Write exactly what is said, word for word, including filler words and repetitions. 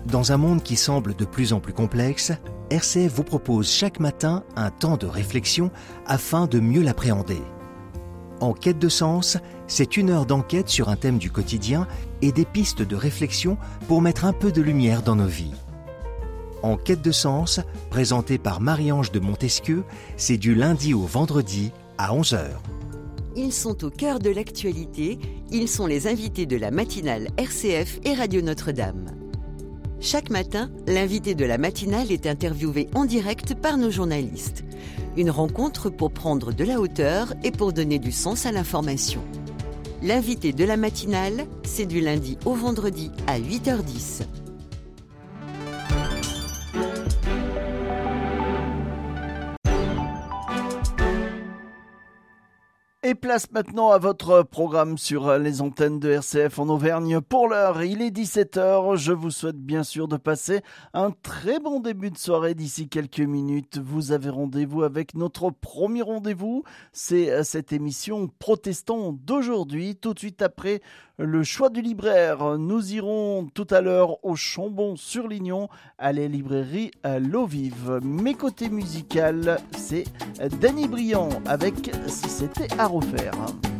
Dans un monde qui semble de plus en plus complexe, R C F vous propose chaque matin un temps de réflexion afin de mieux l'appréhender. En quête de sens, c'est une heure d'enquête sur un thème du quotidien et des pistes de réflexion pour mettre un peu de lumière dans nos vies. En quête de sens, présenté par Marie-Ange de Montesquieu, c'est du lundi au vendredi à onze heures. Ils sont au cœur de l'actualité, ils sont les invités de la matinale R C F et Radio Notre-Dame. Chaque matin, l'invité de la matinale est interviewé en direct par nos journalistes. Une rencontre pour prendre de la hauteur et pour donner du sens à l'information. L'invité de la matinale, c'est du lundi au vendredi à huit heures dix. Et place maintenant à votre programme sur les antennes de R C F en Auvergne. Pour l'heure, il est dix-sept heures. Je vous souhaite bien sûr de passer un très bon début de soirée d'ici quelques minutes. Vous avez rendez-vous avec notre premier rendez-vous. C'est cette émission Protestants d'aujourd'hui. Tout de suite après le choix du libraire, nous irons tout à l'heure au Chambon-sur-Lignon à la librairie L'Eau Vive. Mes côtés musicaux, c'est Danny Briand avec Si c'était à refaire.